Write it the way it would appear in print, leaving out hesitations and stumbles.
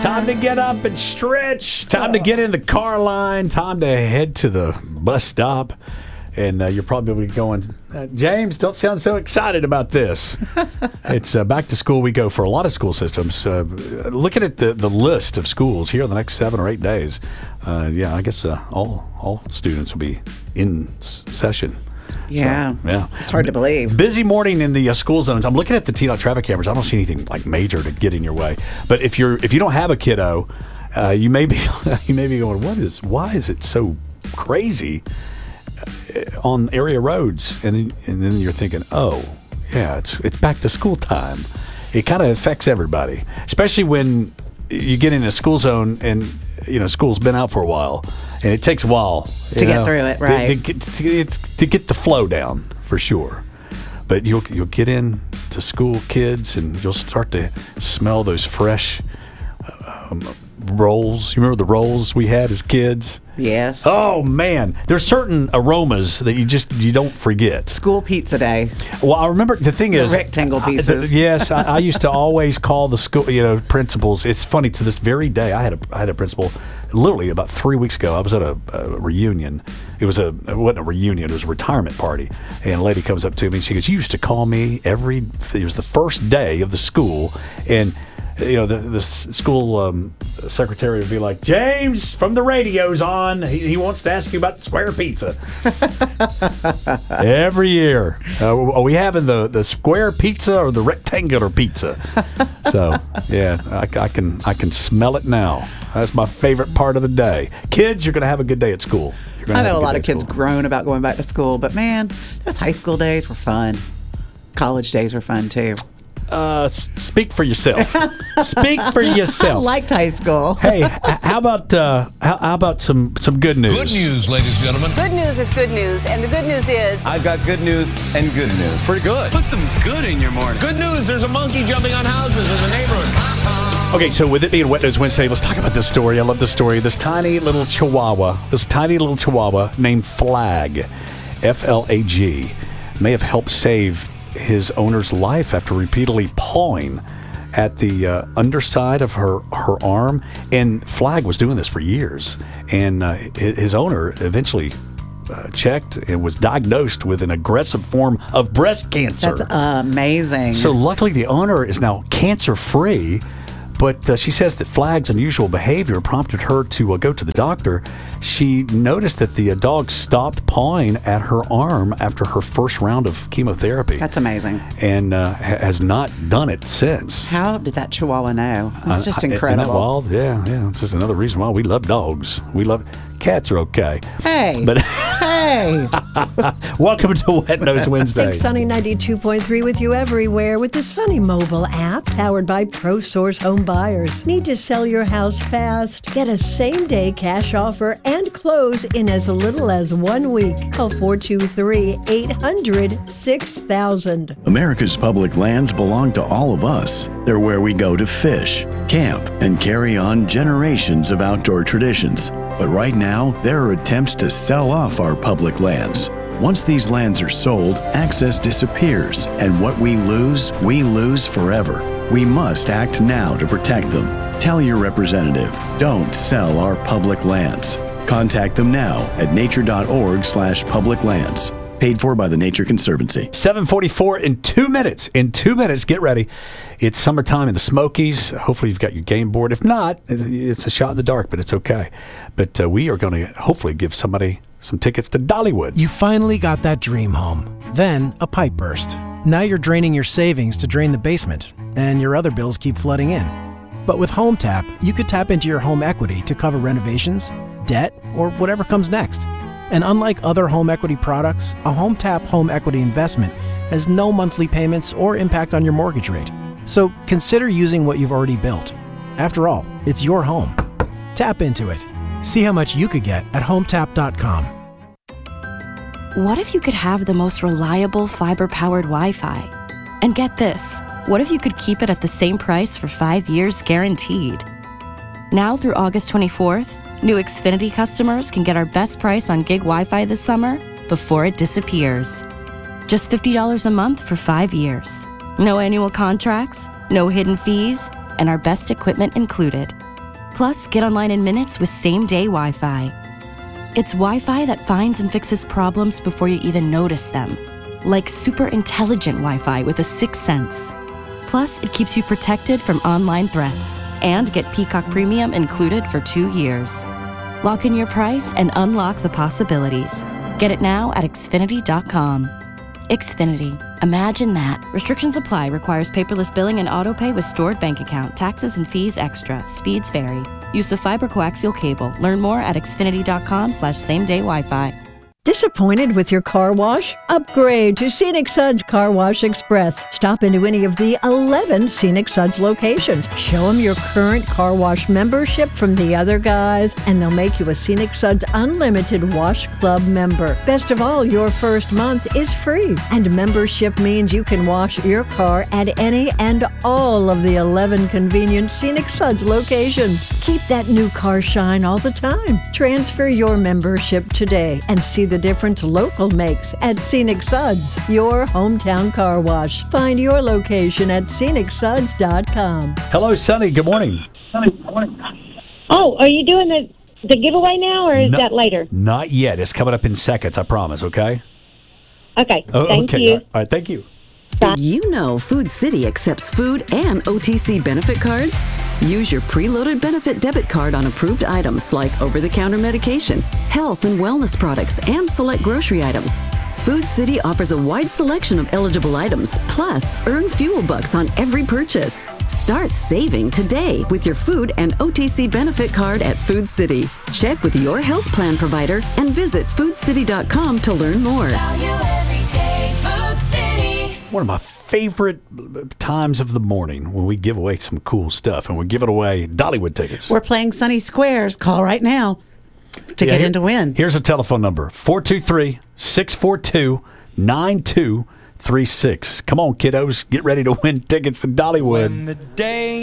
Time to get up and stretch. Time to get in the car line. Time to head to the bus stop. And you're probably going, James, don't sound so excited about this. It's back to school week for a lot of school systems. Looking at the list of schools here in the next 7 or 8 days, I guess all students will be in session. Yeah. So, yeah. It's hard to believe. Busy morning in the school zones. I'm looking at the TDOT traffic cameras. I don't see anything like major to get in your way. But if you don't have a kiddo, you may be going, why is it so crazy on area roads? And then you're thinking, oh, yeah, it's back to school time. It kind of affects everybody, especially when you get in a school zone and school's been out for a while, and it takes a while to get through it, right? To get the flow down for sure. But you'll get in to school, kids, and you'll start to smell those fresh rolls. You remember the rolls we had as kids? Yes. Oh man, there's certain aromas that you don't forget. School pizza day. Well, I remember the thing is rectangle pieces. Yes, I used to always call the school, principals. It's funny, to this very day. I had a principal. Literally about 3 weeks ago, I was at a reunion. It wasn't a reunion; it was a retirement party. And a lady comes up to me and she goes, "You used to call me it was the first day of the school, and." The school secretary would be like, James, from the radio's on. He wants to ask you about the square pizza. Every year. Are we having the square pizza or the rectangular pizza? So, yeah, I can smell it now. That's my favorite part of the day. Kids, you're going to have a good day at school. I know a lot of kids groan about going back to school, but man, those high school days were fun. College days were fun, too. Speak for yourself. Speak for yourself. I liked high school. Hey, how about some good news? Good news, ladies and gentlemen. Good news is good news, and the good news is I've got good news and good news. Pretty good. Put some good in your morning. Good news, there's a monkey jumping on houses in the neighborhood. Okay, so with it being Wet Nose Wednesday, let's talk about this story. I love this story. This tiny little chihuahua named Flag, F-L-A-G, may have helped save his owner's life after repeatedly pawing at the underside of her arm. And Flag was doing this for years. And his owner eventually checked and was diagnosed with an aggressive form of breast cancer. That's amazing. So luckily the owner is now cancer-free. But she says that Flag's unusual behavior prompted her to go to the doctor. She noticed that the dog stopped pawing at her arm after her first round of chemotherapy. That's amazing. And has not done it since. How did that chihuahua know? It's just incredible. Isn't that wild? Yeah. It's just another reason why we love dogs. Cats are okay. Hey. But hey. Welcome to Wet Nose Wednesday. Think Sunny 92.3 with you everywhere with the Sunny mobile app powered by ProSource Home Buyers. Need to sell your house fast? Get a same-day cash offer and close in as little as 1 week. Call 423-800-6000. America's public lands belong to all of us. They're where we go to fish, camp, and carry on generations of outdoor traditions. But right now, there are attempts to sell off our public lands. Once these lands are sold, access disappears, and what we lose forever. We must act now to protect them. Tell your representative, don't sell our public lands. Contact them now at nature.org/publiclands. Paid for by the Nature Conservancy. 7:44 in 2 minutes. In 2 minutes, get ready. It's summertime in the Smokies. Hopefully you've got your game board. If not, it's a shot in the dark, but it's okay. But we are going to hopefully give somebody some tickets to Dollywood. You finally got that dream home. Then a pipe burst. Now you're draining your savings to drain the basement, and your other bills keep flooding in. But with Home Tap, you could tap into your home equity to cover renovations, debt, or whatever comes next. And unlike other home equity products, a Home Tap home equity investment has no monthly payments or impact on your mortgage rate. So consider using what you've already built. After all, it's your home. Tap into it. See how much you could get at HomeTap.com. What if you could have the most reliable fiber-powered Wi-Fi? And get this, what if you could keep it at the same price for 5 years guaranteed? Now through August 24th, new Xfinity customers can get our best price on gig Wi-Fi this summer before it disappears. Just $50 a month for 5 years. No annual contracts, no hidden fees, and our best equipment included. Plus, get online in minutes with same-day Wi-Fi. It's Wi-Fi that finds and fixes problems before you even notice them. Like super intelligent Wi-Fi with a 6th sense. Plus, it keeps you protected from online threats. And get Peacock Premium included for 2 years. Lock in your price and unlock the possibilities. Get it now at Xfinity.com. Xfinity. Imagine that. Restrictions apply. Requires paperless billing and autopay with stored bank account. Taxes and fees extra. Speeds vary. Use of fiber coaxial cable. Learn more at Xfinity.com/same-day Wi-Fi. Disappointed with your car wash? Upgrade to Scenic Suds Car Wash Express. Stop into any of the 11 Scenic Suds locations. Show them your current car wash membership from the other guys, and they'll make you a Scenic Suds Unlimited Wash Club member. Best of all, your first month is free. And membership means you can wash your car at any and all of the 11 convenient Scenic Suds locations. Keep that new car shine all the time. Transfer your membership today and see the difference local makes at Scenic Suds, your hometown car wash. Find your location at scenicsuds.com. Hello, Sunny. Good morning. Oh, are you doing the giveaway now, or is that later? Not yet. It's coming up in seconds, I promise, okay? Okay. Thank okay. you. All right, thank you. Did you know Food City accepts food and OTC benefit cards? Use your preloaded benefit debit card on approved items like over-the-counter medication, health and wellness products, and select grocery items. Food City offers a wide selection of eligible items, plus earn fuel bucks on every purchase. Start saving today with your food and OTC benefit card at Food City. Check with your health plan provider and visit foodcity.com to learn more. One of my favorite times of the morning when we give away some cool stuff, and we're giving away Dollywood tickets. We're playing Sunny Squares. Call right now to get in to win. Here's a telephone number, 423-642-9236. Come on, kiddos. Get ready to win tickets to Dollywood. When the day